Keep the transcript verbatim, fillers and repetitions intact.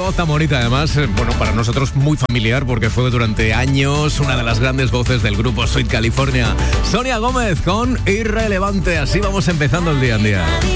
voz tan bonita, además, bueno, para nosotros muy familiar porque fue durante años una de las grandes voces del grupo Sweet California. Sonia Gómez con Irrelevante. Así vamos empezando el día en día.